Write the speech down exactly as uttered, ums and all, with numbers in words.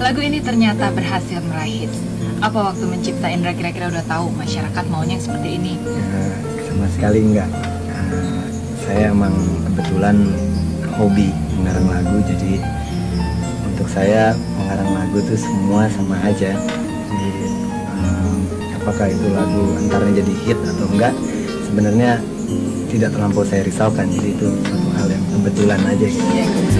Lagu ini ternyata berhasil meraih hits. Apa waktu mencipta Indra kira-kira udah tahu masyarakat maunya yang seperti ini? Nah, sama sekali enggak. Nah, saya emang kebetulan hobi mengarang lagu, jadi untuk saya mengarang lagu itu semua sama aja. Jadi, um, apakah itu lagu antara jadi hit atau enggak, sebenarnya tidak terlampau saya risaukan. Jadi itu suatu hal yang kebetulan aja.